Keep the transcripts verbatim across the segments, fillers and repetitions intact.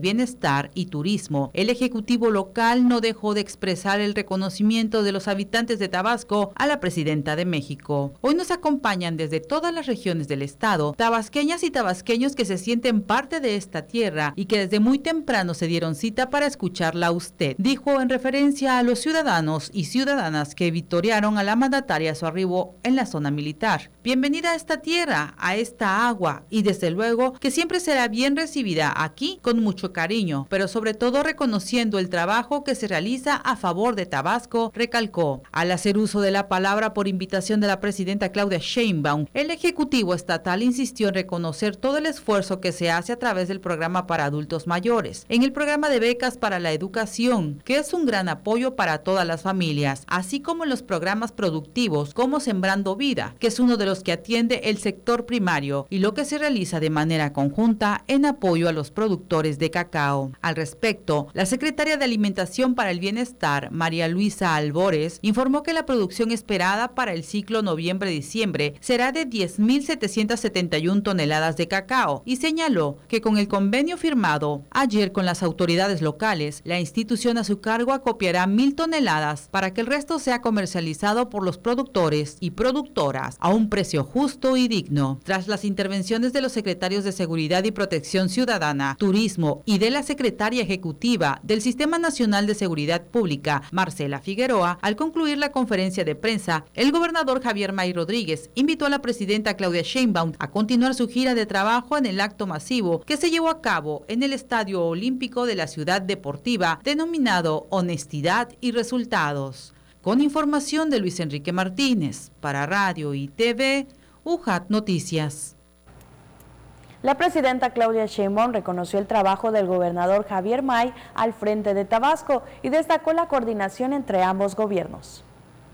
Bienestar y Turismo, el Ejecutivo local no dejó de expresar el reconocimiento de los habitantes de Tabasco a la presidenta de México. Hoy nos acompañan desde todas las regiones del estado, tabasqueñas y tabasqueños que se sienten parte de esta tierra y que desde muy temprano se dieron cita para escucharla a usted, dijo en referencia a los ciudadanos y ciudadanas que victoriaron a la mandataria a su arribo en la zona militar. Bienvenida a esta tierra, a esta agua, y desde luego que siempre será bien recibida aquí con mucho cariño, pero sobre todo reconociendo el trabajo que se realiza a favor de Tabasco, recalcó. Al hacer uso de la palabra por invitación de la presidenta Claudia Sheinbaum, el Ejecutivo Estatal insistió en reconocer todo el esfuerzo que se hace a través del programa para adultos mayores, en el programa de becas para la educación, que es un gran apoyo para todas las familias, así como en los programas productivos como Sembrando Vida, que es uno de los que atiende el sector primario y lo que se realiza de manera conjunta en apoyo a los productores de cacao. Al respecto, la secretaria de Alimentación para el Bienestar, María Luisa Albores, informó que la producción esperada para el ciclo noviembre-diciembre será de diez mil setecientas setenta y una toneladas de cacao y señaló que con el convenio firmado ayer con las autoridades locales, la institución a su cargo acopiará mil toneladas para que el resto sea comercializado por los productores y productoras a un precio justo y digno. Tras las intervenciones de los secretarios de Seguridad y Protección Ciudadana, Turismo y de la secretaria ejecutiva del Sistema Nacional de Seguridad Pública, Marcela Figueroa, al concluir la conferencia de prensa, el gobernador Javier May Rodríguez invitó a la presidenta Claudia Sheinbaum a continuar su gira de trabajo en el acto masivo que se llevó a cabo en el Estadio Olímpico de la Ciudad Deportiva, denominado Honestidad y Resultados. Con información de Luis Enrique Martínez, para Radio y T V, U J A T Noticias. La presidenta Claudia Sheinbaum reconoció el trabajo del gobernador Javier May al frente de Tabasco y destacó la coordinación entre ambos gobiernos.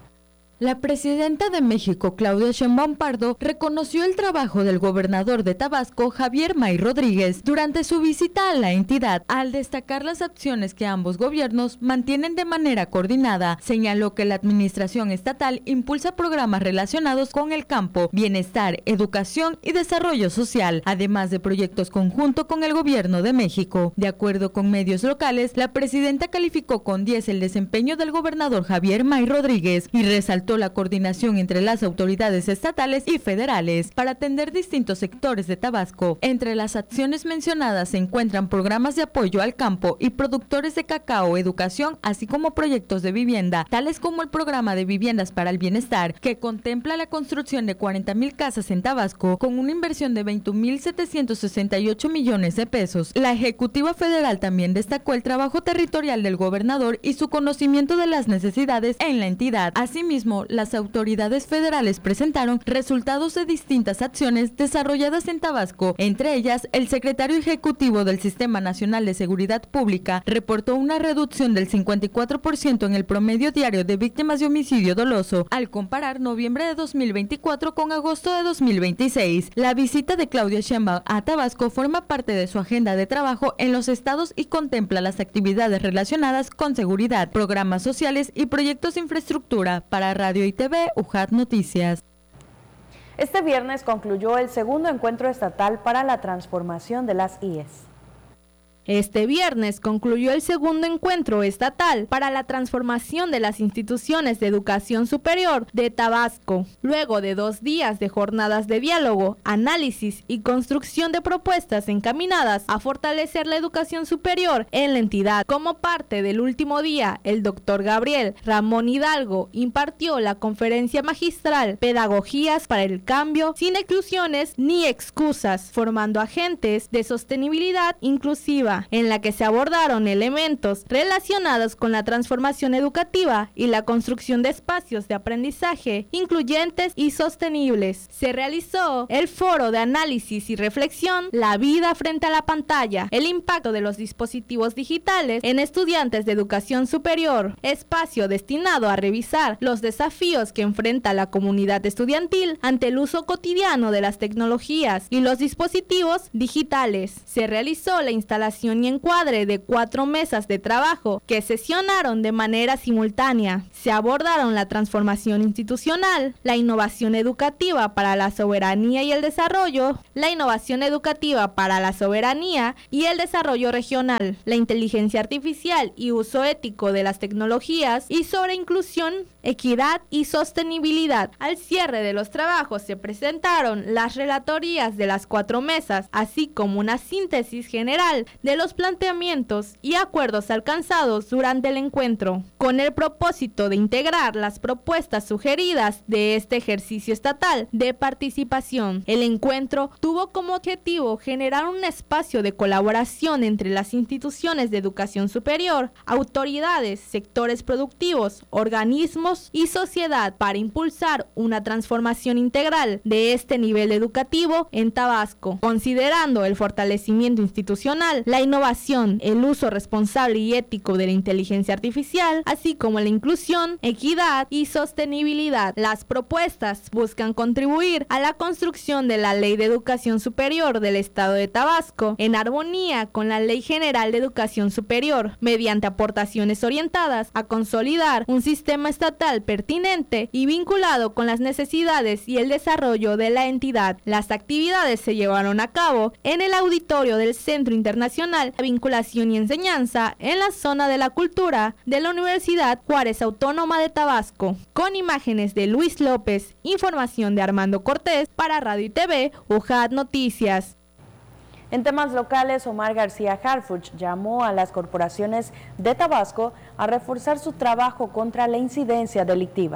La presidenta de México, Claudia Sheinbaum Pardo, reconoció el trabajo del gobernador de Tabasco, Javier May Rodríguez, durante su visita a la entidad. Al destacar las acciones que ambos gobiernos mantienen de manera coordinada, señaló que la administración estatal impulsa programas relacionados con el campo, bienestar, educación y desarrollo social, además de proyectos conjuntos con el gobierno de México. De acuerdo con medios locales, la presidenta calificó con diez el desempeño del gobernador Javier May Rodríguez y resaltó la coordinación entre las autoridades estatales y federales para atender distintos sectores de Tabasco. Entre las acciones mencionadas se encuentran programas de apoyo al campo y productores de cacao, educación, así como proyectos de vivienda, tales como el programa de viviendas para el bienestar, que contempla la construcción de cuarenta mil casas en Tabasco con una inversión de veinte mil setecientos sesenta y ocho millones de pesos. La Ejecutiva Federal también destacó el trabajo territorial del gobernador y su conocimiento de las necesidades en la entidad. Asimismo, las autoridades federales presentaron resultados de distintas acciones desarrolladas en Tabasco. Entre ellas, el secretario ejecutivo del Sistema Nacional de Seguridad Pública reportó una reducción del cincuenta y cuatro por ciento en el promedio diario de víctimas de homicidio doloso, al comparar noviembre de dos mil veinticuatro con agosto de dos mil veintiséis. La visita de Claudia Sheinbaum a Tabasco forma parte de su agenda de trabajo en los estados y contempla las actividades relacionadas con seguridad, programas sociales y proyectos de infraestructura. Para Radio y T V, U J A T Noticias. Este viernes concluyó el segundo encuentro estatal para la transformación de las I E S. Este viernes concluyó el segundo encuentro estatal para la transformación de las instituciones de educación superior de Tabasco, luego de dos días de jornadas de diálogo, análisis y construcción de propuestas encaminadas a fortalecer la educación superior en la entidad. Como parte del último día, el doctor Gabriel Ramón Hidalgo impartió la conferencia magistral Pedagogías para el Cambio sin exclusiones ni excusas, formando agentes de sostenibilidad inclusiva, en la que se abordaron elementos relacionados con la transformación educativa y la construcción de espacios de aprendizaje incluyentes y sostenibles. Se realizó el foro de análisis y reflexión La vida frente a la pantalla, el impacto de los dispositivos digitales en estudiantes de educación superior, espacio destinado a revisar los desafíos que enfrenta la comunidad estudiantil ante el uso cotidiano de las tecnologías y los dispositivos digitales. Se realizó la instalación evaluación y encuadre de cuatro mesas de trabajo que sesionaron de manera simultánea. Se abordaron la transformación institucional, la innovación educativa para la soberanía y el desarrollo, la innovación educativa para la soberanía y el desarrollo regional, la inteligencia artificial y uso ético de las tecnologías y sobre inclusión, equidad y sostenibilidad. Al cierre de los trabajos se presentaron las relatorías de las cuatro mesas, así como una síntesis general de los planteamientos y acuerdos alcanzados durante el encuentro, con el propósito de integrar las propuestas sugeridas de este ejercicio estatal de participación. El encuentro tuvo como objetivo generar un espacio de colaboración entre las instituciones de educación superior, autoridades, sectores productivos, organismos y sociedad para impulsar una transformación integral de este nivel educativo en Tabasco, considerando el fortalecimiento institucional, la innovación, el uso responsable y ético de la inteligencia artificial, así como la inclusión, equidad y sostenibilidad. Las propuestas buscan contribuir a la construcción de la Ley de Educación Superior del Estado de Tabasco en armonía con la Ley General de Educación Superior, mediante aportaciones orientadas a consolidar un sistema estatal pertinente y vinculado con las necesidades y el desarrollo de la entidad. Las actividades se llevaron a cabo en el auditorio del Centro Internacional de Vinculación y Enseñanza en la zona de la cultura de la Universidad Juárez Autónoma de Tabasco, con imágenes de Luis López, información de Armando Cortés para Radio y T V U J A T Noticias. En temas locales, Omar García Harfuch llamó a las corporaciones de Tabasco a reforzar su trabajo contra la incidencia delictiva.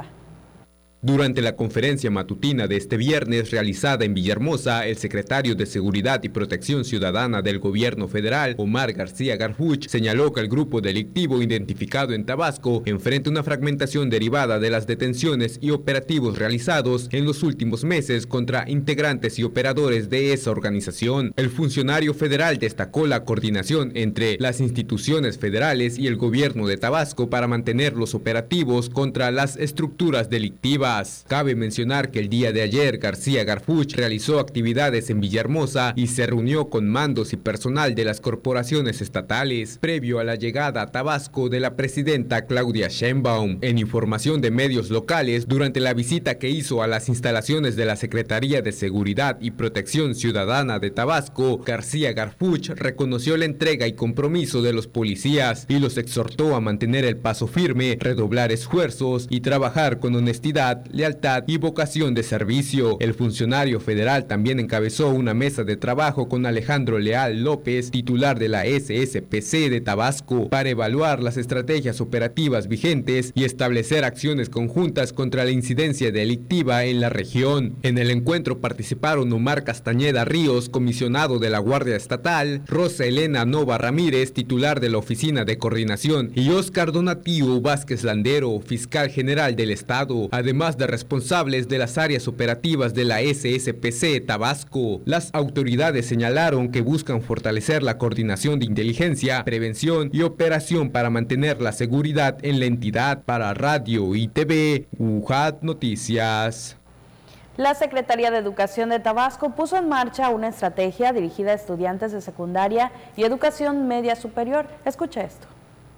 Durante la conferencia matutina de este viernes realizada en Villahermosa, el secretario de Seguridad y Protección Ciudadana del Gobierno Federal, Omar García Harfuch, señaló que el grupo delictivo identificado en Tabasco enfrenta una fragmentación derivada de las detenciones y operativos realizados en los últimos meses contra integrantes y operadores de esa organización. El funcionario federal destacó la coordinación entre las instituciones federales y el gobierno de Tabasco para mantener los operativos contra las estructuras delictivas. Cabe mencionar que el día de ayer García Harfuch realizó actividades en Villahermosa y se reunió con mandos y personal de las corporaciones estatales, previo a la llegada a Tabasco de la presidenta Claudia Sheinbaum. En información de medios locales, durante la visita que hizo a las instalaciones de la Secretaría de Seguridad y Protección Ciudadana de Tabasco, García Harfuch reconoció la entrega y compromiso de los policías y los exhortó a mantener el paso firme, redoblar esfuerzos y trabajar con honestidad, lealtad y vocación de servicio. El funcionario federal también encabezó una mesa de trabajo con Alejandro Leal López, titular de la S S P C de Tabasco, para evaluar las estrategias operativas vigentes y establecer acciones conjuntas contra la incidencia delictiva en la región. En el encuentro participaron Omar Castañeda Ríos, comisionado de la Guardia Estatal, Rosa Elena Nova Ramírez, titular de la Oficina de Coordinación, y Óscar Donativo Vázquez Landero, fiscal general del Estado, además de responsables de las áreas operativas de la S S P C Tabasco. Las autoridades señalaron que buscan fortalecer la coordinación de inteligencia, prevención y operación para mantener la seguridad en la entidad. Para Radio y T V U J A T Noticias. La Secretaría de Educación de Tabasco puso en marcha una estrategia dirigida a estudiantes de secundaria y educación media superior. Escucha esto.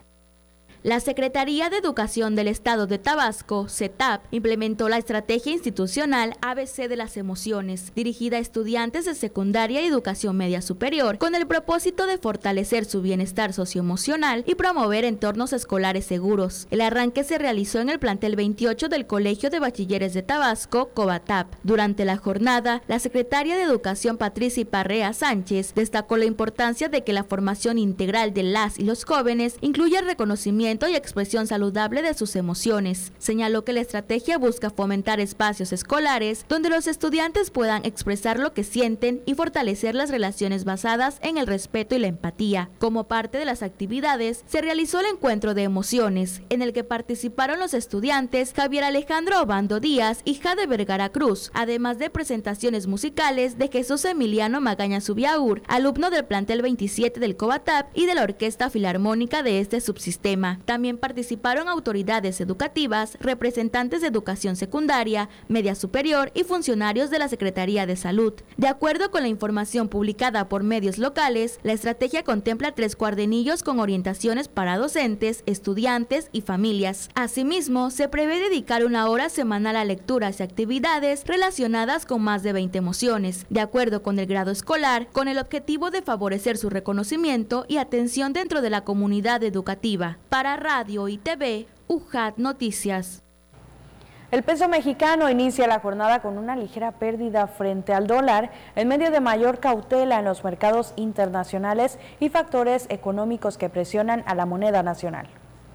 La Secretaría de Educación del Estado de Tabasco, CETAP, implementó la estrategia institucional A B C de las emociones, dirigida a estudiantes de secundaria y educación media superior, con el propósito de fortalecer su bienestar socioemocional y promover entornos escolares seguros. El arranque se realizó en el plantel veintiocho del Colegio de Bachilleres de Tabasco, COBATAP. Durante la jornada, la secretaria de Educación, Patricia Parrea Sánchez, destacó la importancia de que la formación integral de las y los jóvenes incluya el reconocimiento y expresión saludable de sus emociones. Señaló que la estrategia busca fomentar espacios escolares donde los estudiantes puedan expresar lo que sienten y fortalecer las relaciones basadas en el respeto y la empatía. Como parte de las actividades, se realizó el encuentro de emociones, en el que participaron los estudiantes Javier Alejandro Obando Díaz y Jade Vergara Cruz, además de presentaciones musicales de Jesús Emiliano Magaña Subiaur, alumno del plantel veintisiete del COBATAP y de la Orquesta Filarmónica de este subsistema. Matutina. También participaron autoridades educativas, representantes de educación secundaria, media superior y funcionarios de la Secretaría de Salud. De acuerdo con la información publicada por medios locales, la estrategia contempla tres cuadernillos con orientaciones para docentes, estudiantes y familias. Asimismo, se prevé dedicar una hora semanal a lecturas y actividades relacionadas con más de veinte emociones, de acuerdo con el grado escolar, con el objetivo de favorecer su reconocimiento y atención dentro de la comunidad educativa. Para Radio y T V, U J A T Noticias. El peso mexicano inicia la jornada con una ligera pérdida frente al dólar en medio de mayor cautela en los mercados internacionales y factores económicos que presionan a la moneda nacional.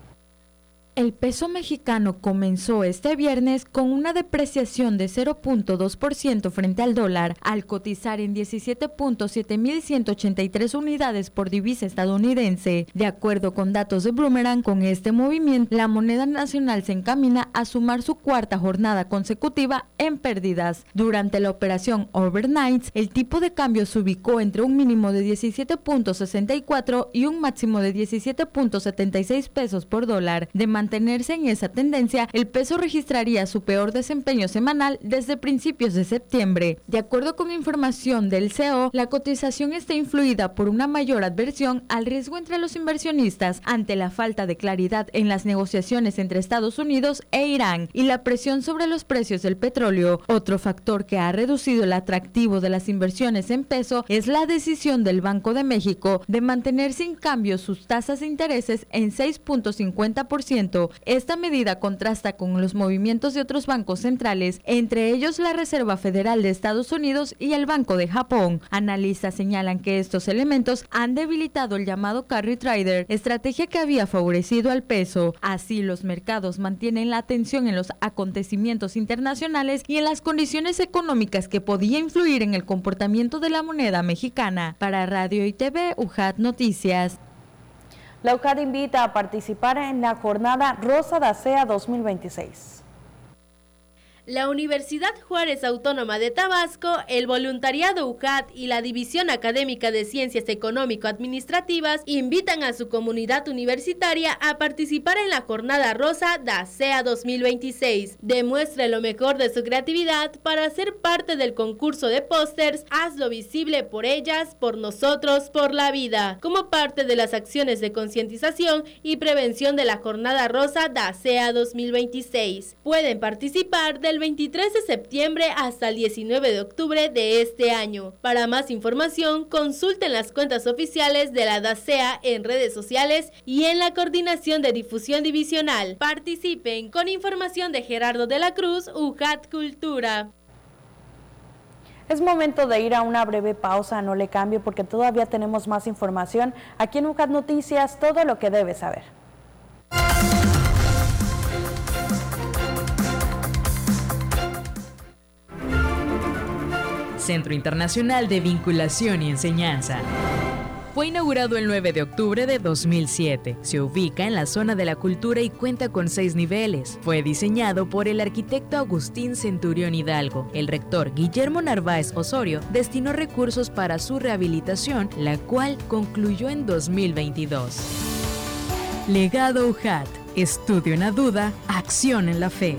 El peso mexicano comenzó este viernes con una depreciación de cero punto dos por ciento frente al dólar, al cotizar en diecisiete punto siete mil ciento ochenta y tres unidades por divisa estadounidense. De acuerdo con datos de Bloomberg, con este movimiento, la moneda nacional se encamina a sumar su cuarta jornada consecutiva en pérdidas. Durante la operación Overnight, el tipo de cambio se ubicó entre un mínimo de diecisiete punto sesenta y cuatro y un máximo de diecisiete punto setenta y seis pesos por dólar. De mantenerse en esa tendencia, el peso registraría su peor desempeño semanal desde principios de septiembre. De acuerdo con información del C E O, la cotización está influida por una mayor adversión al riesgo entre los inversionistas ante la falta de claridad en las negociaciones entre Estados Unidos e Irán y la presión sobre los precios del petróleo. Otro factor que ha reducido el atractivo de las inversiones en peso es la decisión del Banco de México de mantener sin cambio sus tasas de intereses en seis punto cincuenta por ciento. Esta medida contrasta con los movimientos de otros bancos centrales, entre ellos la Reserva Federal de Estados Unidos y el Banco de Japón. Analistas señalan que estos elementos han debilitado el llamado carry trader, estrategia que había favorecido al peso. Así, los mercados mantienen la atención en los acontecimientos internacionales y en las condiciones económicas que podía influir en el comportamiento de la moneda mexicana. Para Radio y T V, U J A T Noticias. La U J A T invita a participar en la jornada Rosa de ASEA dos mil veintiséis. La Universidad Juárez Autónoma de Tabasco, el Voluntariado U J A T y la División Académica de Ciencias Económico-Administrativas invitan a su comunidad universitaria a participar en la Jornada Rosa de ASEA dos mil veintiséis. Demuestre lo mejor de su creatividad para ser parte del concurso de pósters Hazlo visible por ellas, por nosotros, por la vida, como parte de las acciones de concientización y prevención de la Jornada Rosa de ASEA dos mil veintiséis. Pueden participar de del veintitrés de septiembre hasta el diecinueve de octubre de este año. Para más información, consulten las cuentas oficiales de la DASEA en redes sociales y en la Coordinación de Difusión Divisional. Participen. Con información de Gerardo de la Cruz, U J A T Cultura. Es momento de ir a una breve pausa, no le cambie porque todavía tenemos más información aquí en U J A T Noticias, todo lo que debes saber. Centro Internacional de Vinculación y Enseñanza. Fue inaugurado el nueve de octubre de dos mil siete. Se ubica en la zona de la cultura y cuenta con seis niveles. Fue diseñado por el arquitecto Agustín Centurión Hidalgo. El rector Guillermo Narváez Osorio destinó recursos para su rehabilitación, la cual concluyó en dos mil veintidós. Legado U J A T. Estudio en la duda, acción en la fe.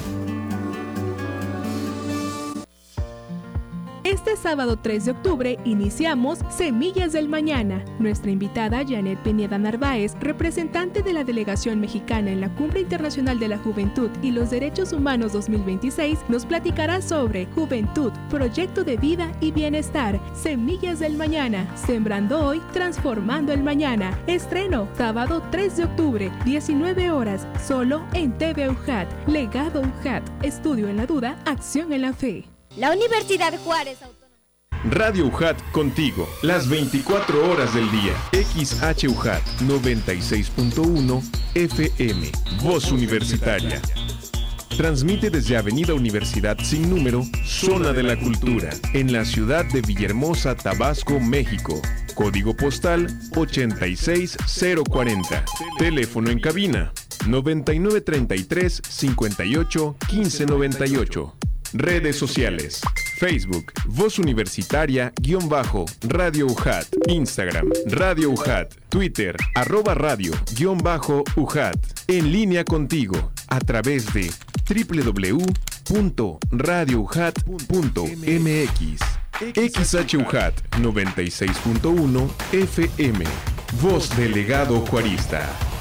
Este sábado tres de octubre iniciamos Semillas del Mañana. Nuestra invitada Janet Pineda Narváez, representante de la delegación mexicana en la Cumbre Internacional de la Juventud y los Derechos Humanos dos mil veintiséis, nos platicará sobre Juventud, Proyecto de Vida y Bienestar. Semillas del Mañana, sembrando hoy, transformando el mañana. Estreno, sábado tres de octubre, diecinueve horas, solo en T V U J A T. Legado U J A T. Estudio en la duda, acción en la fe. La Universidad Juárez Autónoma. Radio U J A T contigo, las veinticuatro horas del día. X H U J A T noventa y seis punto uno F M, Voz Universitaria. Transmite desde Avenida Universidad sin número, Zona de la Cultura, en la ciudad de Villahermosa, Tabasco, México. Código postal ochenta y seis cero cuarenta. Teléfono en cabina noventa y nueve treinta y tres cincuenta y ocho quince noventa y ocho. Redes sociales. Facebook, Voz Universitaria, guión bajo, Radio U J A T. Instagram, Radio U J A T. Twitter, arroba radio, guión bajo, U J A T. En línea contigo, a través de doble u doble u doble u punto radio u j a t punto m x. X H U J A T noventa y seis punto uno F M. Voz Delegado Juarista.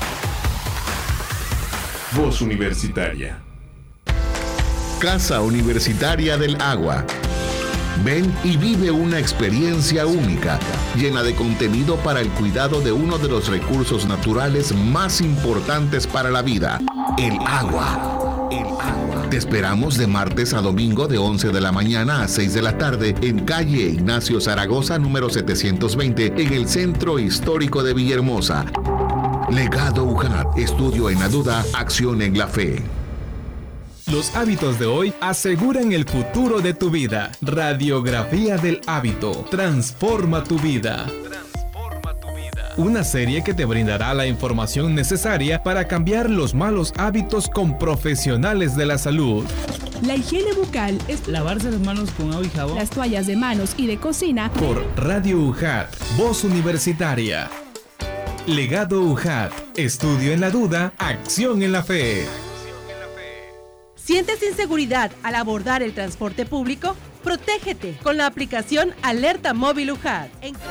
Voz Universitaria. Casa Universitaria del Agua. Ven y vive una experiencia única, llena de contenido para el cuidado de uno de los recursos naturales más importantes para la vida, el agua. El agua. Te esperamos de martes a domingo de once de la mañana a seis de la tarde en calle Ignacio Zaragoza número setecientos veinte en el Centro Histórico de Villahermosa. Legado U J A T, estudio en la duda, acción en la fe. Los hábitos de hoy aseguran el futuro de tu vida. Radiografía del hábito. Transforma tu vida. Transforma tu vida. Una serie que te brindará la información necesaria para cambiar los malos hábitos con profesionales de la salud. La higiene bucal es lavarse las manos con agua y jabón. Las toallas de manos y de cocina. Por Radio U J A T, Voz Universitaria. Legado U J A T. Estudio en la duda, acción en la fe. ¿Sientes inseguridad al abordar el transporte público? Protégete con la aplicación Alerta Móvil U J A T. En...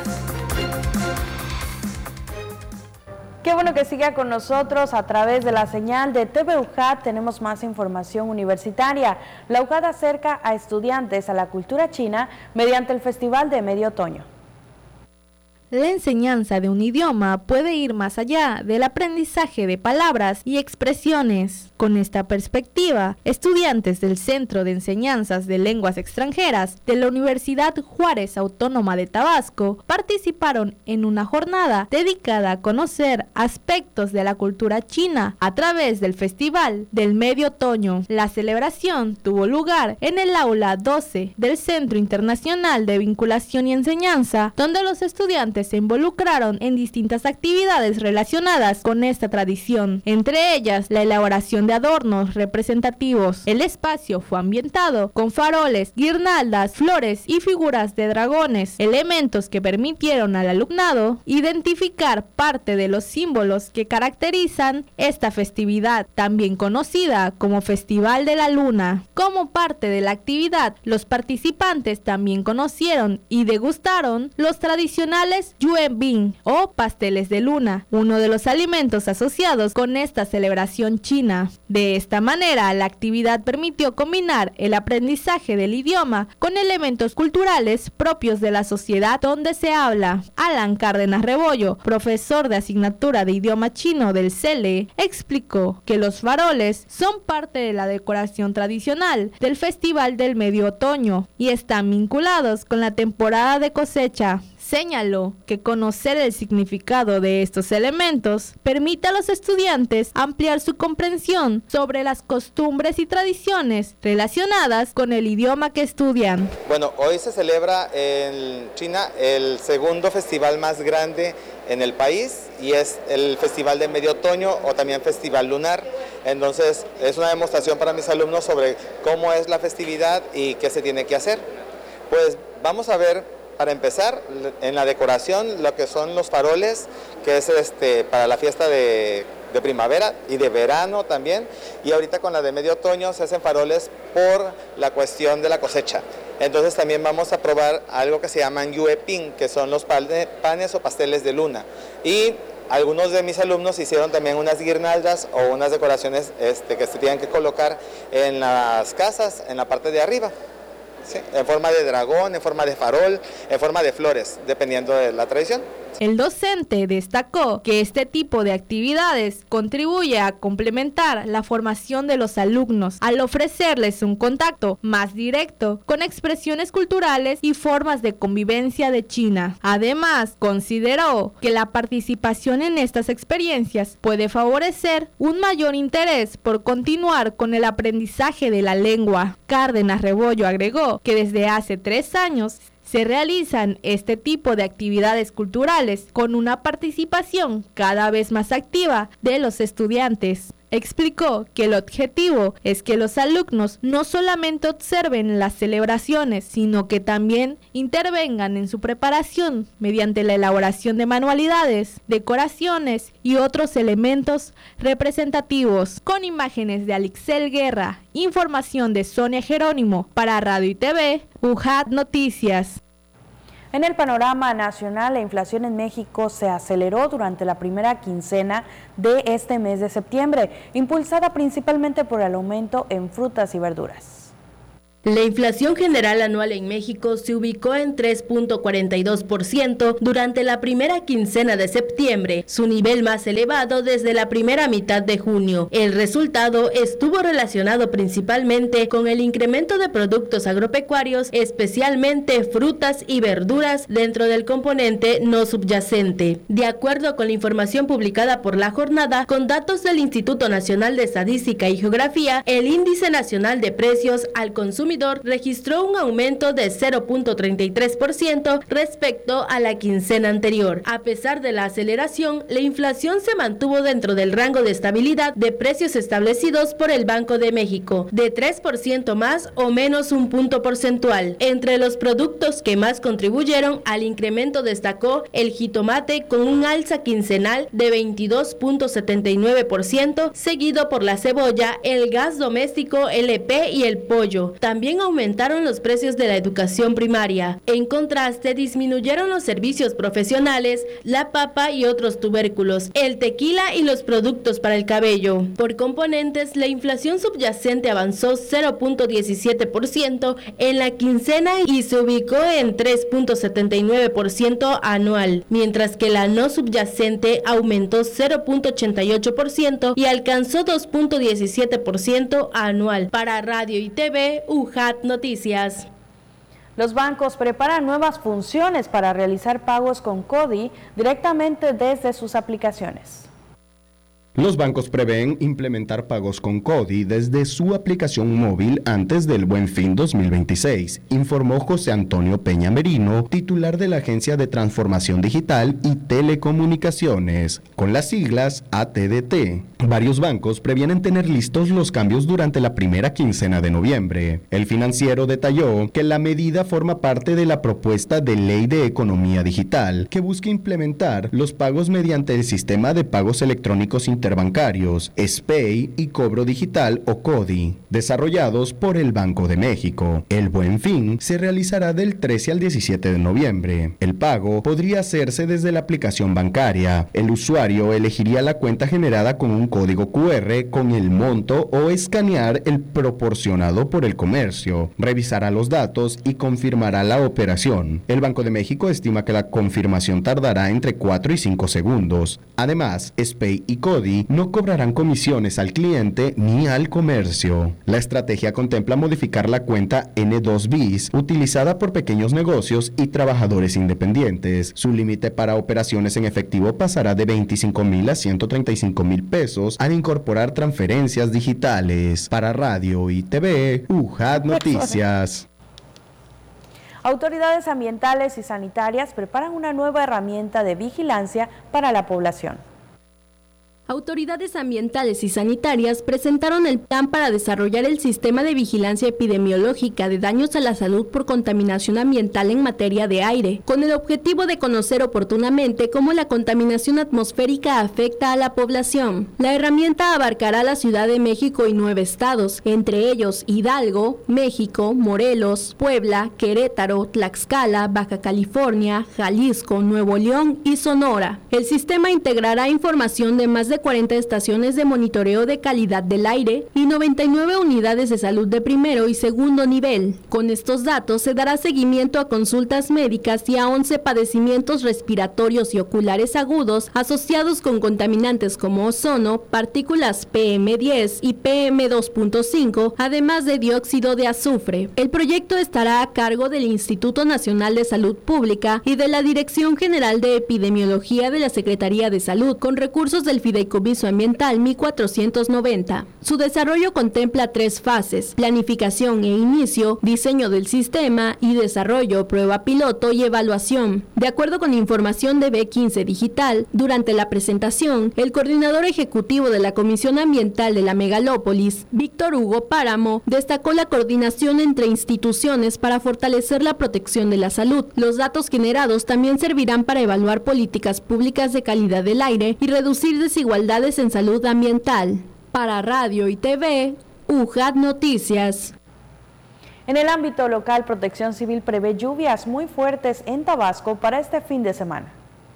Qué bueno que siga con nosotros a través de la señal de T V U J A T. Tenemos más información universitaria. La U J A T acerca a estudiantes a la cultura china mediante el Festival de Medio Otoño. La enseñanza de un idioma puede ir más allá del aprendizaje de palabras y expresiones. Con esta perspectiva, estudiantes del Centro de Enseñanzas de Lenguas Extranjeras de la Universidad Juárez Autónoma de Tabasco participaron en una jornada dedicada a conocer aspectos de la cultura china a través del Festival del Medio Otoño. La celebración tuvo lugar en el aula doce del Centro Internacional de Vinculación y Enseñanza, donde los estudiantes se involucraron en distintas actividades relacionadas con esta tradición, entre ellas la elaboración de adornos representativos. El espacio fue ambientado con faroles, guirnaldas, flores y figuras de dragones, elementos que permitieron al alumnado identificar parte de los símbolos que caracterizan esta festividad, también conocida como Festival de la Luna. Como parte de la actividad, los participantes también conocieron y degustaron los tradicionales Yuen Bing o pasteles de luna, uno de los alimentos asociados con esta celebración china. De esta manera, la actividad permitió combinar el aprendizaje del idioma con elementos culturales propios de la sociedad donde se habla. Alan Cárdenas Rebollo, profesor de asignatura de idioma chino del C E L E, explicó que los faroles son parte de la decoración tradicional del Festival del Medio Otoño y están vinculados con la temporada de cosecha. Señaló que conocer el significado de estos elementos permite a los estudiantes ampliar su comprensión sobre las costumbres y tradiciones relacionadas con el idioma que estudian. Bueno, hoy se celebra en China el segundo festival más grande en el país y es el Festival de Medio Otoño o también Festival Lunar. Entonces es una demostración para mis alumnos sobre cómo es la festividad y qué se tiene que hacer. Pues vamos a ver. Para empezar, en la decoración, lo que son los faroles, que es este para la fiesta de, de primavera y de verano también, y ahorita con la de medio otoño se hacen faroles por la cuestión de la cosecha. Entonces también vamos a probar algo que se llaman Yue Ping, que son los panes o pasteles de luna. Y algunos de mis alumnos hicieron también unas guirnaldas o unas decoraciones este, que se tienen que colocar en las casas, en la parte de arriba. Sí, en forma de dragón, en forma de farol, en forma de flores, dependiendo de la tradición. El docente destacó que este tipo de actividades contribuye a complementar la formación de los alumnos al ofrecerles un contacto más directo con expresiones culturales y formas de convivencia de China. Además, consideró que la participación en estas experiencias puede favorecer un mayor interés por continuar con el aprendizaje de la lengua. Cárdenas Rebollo agregó que desde hace tres años se realizan este tipo de actividades culturales con una participación cada vez más activa de los estudiantes. Explicó que el objetivo es que los alumnos no solamente observen las celebraciones, sino que también intervengan en su preparación mediante la elaboración de manualidades, decoraciones y otros elementos representativos. Con imágenes de Alixel Guerra, información de Sonia Jerónimo para Radio y T V, U J A T Noticias. En el panorama nacional, la inflación en México se aceleró durante la primera quincena de este mes de septiembre, impulsada principalmente por el aumento en frutas y verduras. La inflación general anual en México se ubicó en tres punto cuarenta y dos por ciento durante la primera quincena de septiembre, su nivel más elevado desde la primera mitad de junio. El resultado estuvo relacionado principalmente con el incremento de productos agropecuarios, especialmente frutas y verduras dentro del componente no subyacente. De acuerdo con la información publicada por La Jornada, con datos del Instituto Nacional de Estadística y Geografía, el Índice Nacional de Precios al Consumidor registró un aumento de cero punto treinta y tres por ciento respecto a la quincena anterior. A pesar de la aceleración, la inflación se mantuvo dentro del rango de estabilidad de precios establecidos por el Banco de México, de tres por ciento más o menos un punto porcentual. Entre los productos que más contribuyeron al incremento destacó el jitomate con un alza quincenal de veintidós punto setenta y nueve por ciento, seguido por la cebolla, el gas doméstico L P y el pollo. También También aumentaron los precios de la educación primaria. En contraste, disminuyeron los servicios profesionales, la papa y otros tubérculos, el tequila y los productos para el cabello. Por componentes, la inflación subyacente avanzó cero punto diecisiete por ciento en la quincena y se ubicó en tres punto setenta y nueve por ciento anual, mientras que la no subyacente aumentó cero punto ochenta y ocho por ciento y alcanzó dos punto diecisiete por ciento anual. Para Radio y T V, U J A T Noticias. Los bancos preparan nuevas funciones para realizar pagos con CODI directamente desde sus aplicaciones. Los bancos prevén implementar pagos con CODI desde su aplicación móvil antes del Buen Fin dos mil veintiséis, informó José Antonio Peña Merino, titular de la Agencia de Transformación Digital y Telecomunicaciones, con las siglas A T D T. Varios bancos previenen tener listos los cambios durante la primera quincena de noviembre. El financiero detalló que la medida forma parte de la propuesta de Ley de Economía Digital, que busca implementar los pagos mediante el Sistema de Pagos Electrónicos Interbancarios, S P E I y Cobro Digital o CODI, desarrollados por el Banco de México. El Buen Fin se realizará del trece al diecisiete de noviembre. El pago podría hacerse desde la aplicación bancaria. El usuario elegiría la cuenta generada con un código Q R con el monto o escanear el proporcionado por el comercio. Revisará los datos y confirmará la operación. El Banco de México estima que la confirmación tardará entre cuatro y cinco segundos. Además, S P E I y CODI no cobrarán comisiones al cliente ni al comercio. La estrategia contempla modificar la cuenta N dos bis utilizada por pequeños negocios y trabajadores independientes. Su límite para operaciones en efectivo pasará de veinticinco mil a ciento treinta y cinco mil pesos al incorporar transferencias digitales. Para Radio y T V, U J A T Noticias. Autoridades ambientales y sanitarias preparan una nueva herramienta de vigilancia para la población. Autoridades ambientales y sanitarias presentaron el plan para desarrollar el sistema de vigilancia epidemiológica de daños a la salud por contaminación ambiental en materia de aire, con el objetivo de conocer oportunamente cómo la contaminación atmosférica afecta a la población. La herramienta abarcará la Ciudad de México y nueve estados, entre ellos Hidalgo, México, Morelos, Puebla, Querétaro, Tlaxcala, Baja California, Jalisco, Nuevo León y Sonora. El sistema integrará información de más de cuarenta estaciones de monitoreo de calidad del aire y noventa y nueve unidades de salud de primero y segundo nivel. Con estos datos se dará seguimiento a consultas médicas y a once padecimientos respiratorios y oculares agudos asociados con contaminantes como ozono, partículas P M diez y P M dos punto cinco, además de dióxido de azufre. El proyecto estará a cargo del Instituto Nacional de Salud Pública y de la Dirección General de Epidemiología de la Secretaría de Salud, con recursos del Fideicomiso Fideicomiso Ambiental mil cuatrocientos noventa. Su desarrollo contempla tres fases: planificación e inicio, diseño del sistema y desarrollo, prueba piloto y evaluación. De acuerdo con información de B quince Digital, durante la presentación, el coordinador ejecutivo de la Comisión Ambiental de la Megalópolis, Víctor Hugo Páramo, destacó la coordinación entre instituciones para fortalecer la protección de la salud. Los datos generados también servirán para evaluar políticas públicas de calidad del aire y reducir desigualdades en salud ambiental. Para Radio y T V, U J A T Noticias. En el ámbito local, Protección Civil prevé lluvias muy fuertes en Tabasco para este fin de semana.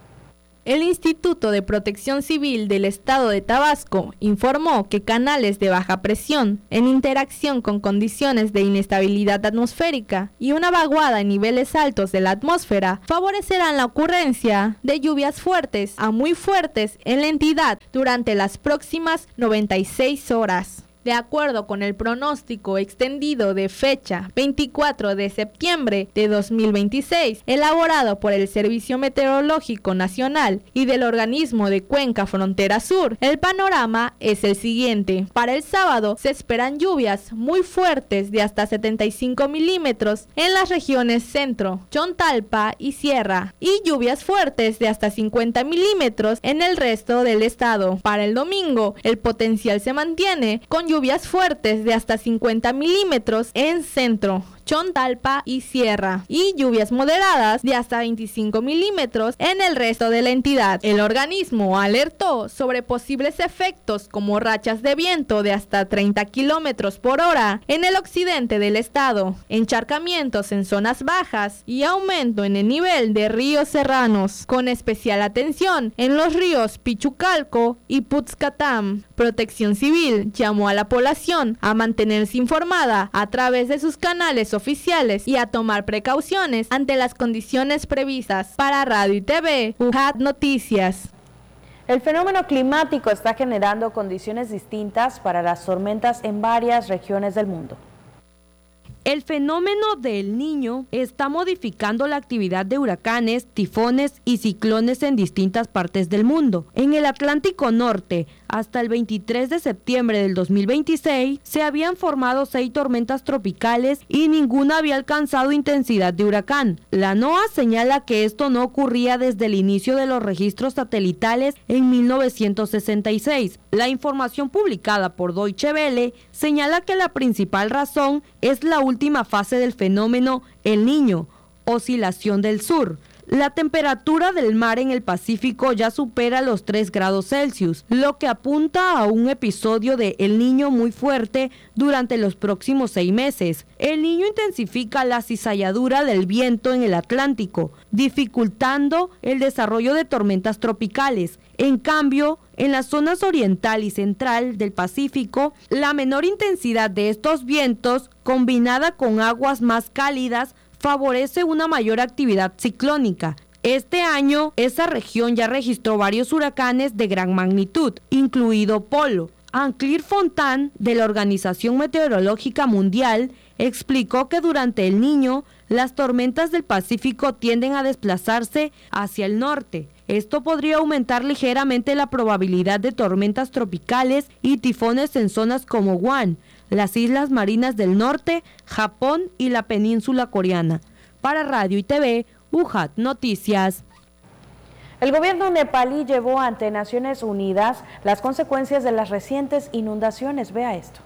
El Instituto de Protección Civil del Estado de Tabasco informó que canales de baja presión, en interacción con condiciones de inestabilidad atmosférica y una vaguada en niveles altos de la atmósfera, favorecerán la ocurrencia de lluvias fuertes a muy fuertes en la entidad durante las próximas noventa y seis horas. De acuerdo con el pronóstico extendido de fecha veinticuatro de septiembre de dos mil veintiséis, elaborado por el Servicio Meteorológico Nacional y del organismo de Cuenca Frontera Sur, el panorama es el siguiente. Para el sábado se esperan lluvias muy fuertes de hasta setenta y cinco milímetros en las regiones centro, Chontalpa y Sierra, y lluvias fuertes de hasta cincuenta milímetros en el resto del estado. Para el domingo, el potencial se mantiene con lluvias fuertes de hasta cincuenta milímetros en centro, Chontalpa y Sierra, y lluvias moderadas de hasta veinticinco milímetros en el resto de la entidad. El organismo alertó sobre posibles efectos como rachas de viento de hasta treinta kilómetros por hora en el occidente del estado, encharcamientos en zonas bajas y aumento en el nivel de ríos serranos, con especial atención en los ríos Pichucalco y Putzcatam. Protección Civil llamó a la población a mantenerse informada a través de sus canales oficiales y a tomar precauciones ante las condiciones previstas. Para Radio y T V, U J A T Noticias. El fenómeno climático está generando condiciones distintas para las tormentas en varias regiones del mundo. El fenómeno del Niño está modificando la actividad de huracanes, tifones y ciclones en distintas partes del mundo. En el Atlántico Norte, hasta el veintitrés de septiembre del dos mil veintiséis, se habían formado seis tormentas tropicales y ninguna había alcanzado intensidad de huracán. La NOAA señala que esto no ocurría desde el inicio de los registros satelitales en mil novecientos sesenta y seis. La información publicada por Deutsche Welle señala que la principal razón es la última fase del fenómeno El Niño, oscilación del sur. La temperatura del mar en el Pacífico ya supera los tres grados Celsius, lo que apunta a un episodio de El Niño muy fuerte durante los próximos seis meses. El Niño intensifica la cizalladura del viento en el Atlántico, dificultando el desarrollo de tormentas tropicales. En cambio, en las zonas oriental y central del Pacífico, la menor intensidad de estos vientos, combinada con aguas más cálidas, favorece una mayor actividad ciclónica. Este año, esa región ya registró varios huracanes de gran magnitud, incluido Polo. Anclir Fontan, de la Organización Meteorológica Mundial, explicó que durante el Niño, las tormentas del Pacífico tienden a desplazarse hacia el norte. Esto podría aumentar ligeramente la probabilidad de tormentas tropicales y tifones en zonas como Guam, las Islas Marinas del Norte, Japón y la península coreana. Para Radio y T V, U J A T Noticias. El gobierno nepalí llevó ante Naciones Unidas las consecuencias de las recientes inundaciones. Vea esto.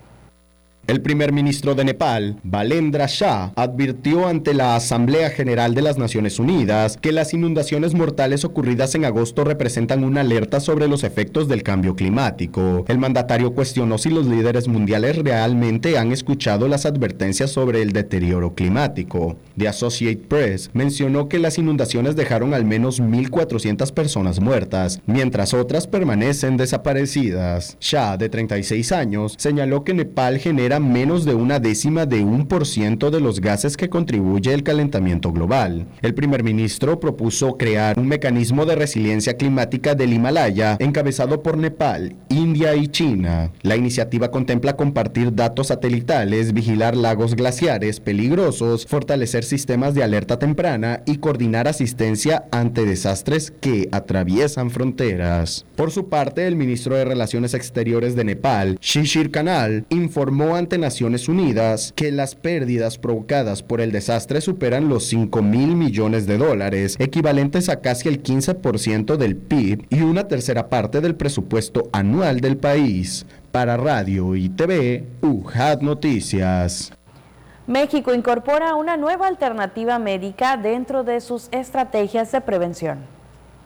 El primer ministro de Nepal, Balendra Shah, advirtió ante la Asamblea General de las Naciones Unidas que las inundaciones mortales ocurridas en agosto representan una alerta sobre los efectos del cambio climático. El mandatario cuestionó si los líderes mundiales realmente han escuchado las advertencias sobre el deterioro climático. The Associated Press mencionó que las inundaciones dejaron al menos mil cuatrocientas personas muertas, mientras otras permanecen desaparecidas. Shah, de treinta y seis años, señaló que Nepal genera menos de una décima de un por ciento de los gases que contribuye el calentamiento global. El primer ministro propuso crear un mecanismo de resiliencia climática del Himalaya encabezado por Nepal, India India y China. La iniciativa contempla compartir datos satelitales, vigilar lagos glaciares peligrosos, fortalecer sistemas de alerta temprana y coordinar asistencia ante desastres que atraviesan fronteras. Por su parte, el ministro de Relaciones Exteriores de Nepal, Shishir Kanal, informó ante Naciones Unidas que las pérdidas provocadas por el desastre superan los cinco mil millones de dólares, equivalentes a casi el quince por ciento del P I B y una tercera parte del presupuesto anual del país. Para Radio y T V, U J A T Noticias. México incorpora una nueva alternativa médica dentro de sus estrategias de prevención.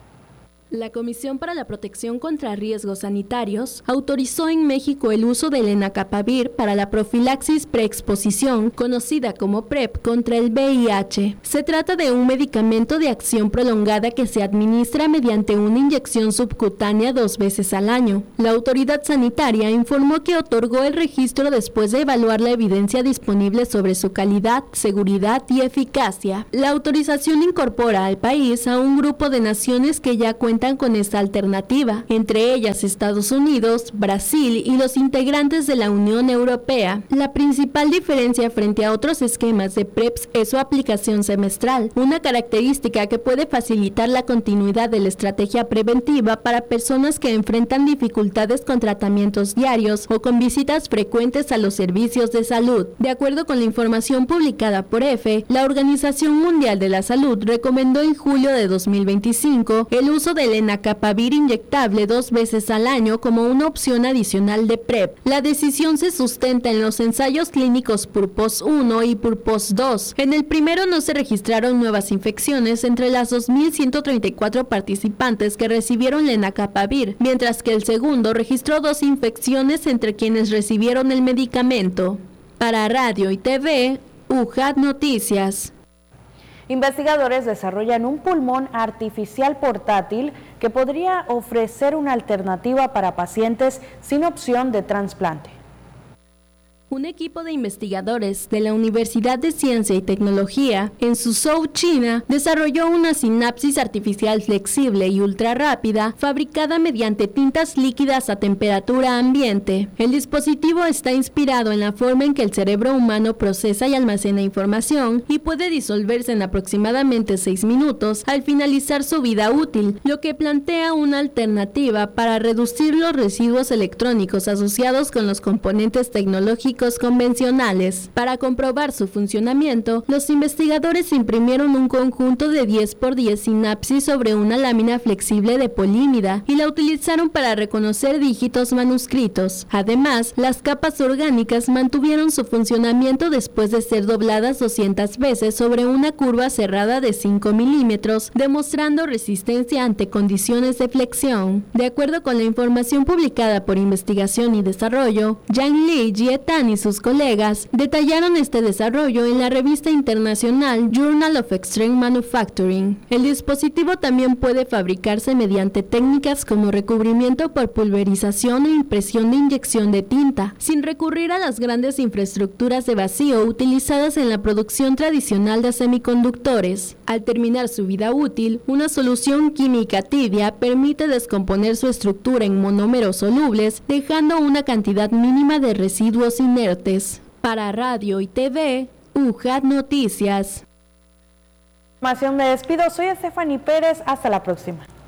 La Comisión para la Protección contra Riesgos Sanitarios autorizó en México el uso del lenacapavir para la profilaxis preexposición, conocida como PrEP, contra el V I H. Se trata de un medicamento de acción prolongada que se administra mediante una inyección subcutánea dos veces al año. La autoridad sanitaria informó que otorgó el registro después de evaluar la evidencia disponible sobre su calidad, seguridad y eficacia. La autorización incorpora al país a un grupo de naciones que ya cuentan con esta alternativa, entre ellas Estados Unidos, Brasil y los integrantes de la Unión Europea. La principal diferencia frente a otros esquemas de PrEPs es su aplicación semestral, una característica que puede facilitar la continuidad de la estrategia preventiva para personas que enfrentan dificultades con tratamientos diarios o con visitas frecuentes a los servicios de salud. De acuerdo con la información publicada por E F E, la Organización Mundial de la Salud recomendó en julio de dos mil veinticinco el uso de lenacapavir inyectable dos veces al año como una opción adicional de PrEP. La decisión se sustenta en los ensayos clínicos PURPOS uno y PURPOS dos. En el primero no se registraron nuevas infecciones entre las dos mil ciento treinta y cuatro participantes que recibieron lenacapavir, mientras que el segundo registró dos infecciones entre quienes recibieron el medicamento. Para Radio y T V, U J A T Noticias. Investigadores desarrollan un pulmón artificial portátil que podría ofrecer una alternativa para pacientes sin opción de trasplante. Un equipo de investigadores de la Universidad de Ciencia y Tecnología en Suzhou, China, desarrolló una sinapsis artificial flexible y ultra rápida fabricada mediante tintas líquidas a temperatura ambiente. El dispositivo está inspirado en la forma en que el cerebro humano procesa y almacena información y puede disolverse en aproximadamente seis minutos al finalizar su vida útil, lo que plantea una alternativa para reducir los residuos electrónicos asociados con los componentes tecnológicos convencionales. Para comprobar su funcionamiento, los investigadores imprimieron un conjunto de diez por diez sinapsis sobre una lámina flexible de polímida y la utilizaron para reconocer dígitos manuscritos. Además, las capas orgánicas mantuvieron su funcionamiento después de ser dobladas doscientas veces sobre una curva cerrada de cinco milímetros, demostrando resistencia ante condiciones de flexión. De acuerdo con la información publicada por Investigación y Desarrollo, Yang Li Jietan y sus colegas detallaron este desarrollo en la revista internacional Journal of Extreme Manufacturing. El dispositivo también puede fabricarse mediante técnicas como recubrimiento por pulverización e impresión de inyección de tinta, sin recurrir a las grandes infraestructuras de vacío utilizadas en la producción tradicional de semiconductores. Al terminar su vida útil, una solución química tibia permite descomponer su estructura en monómeros solubles, dejando una cantidad mínima de residuos inertes. Para Radio y T V, U J A T Noticias. Me despido, soy Stephanie Pérez, hasta la próxima.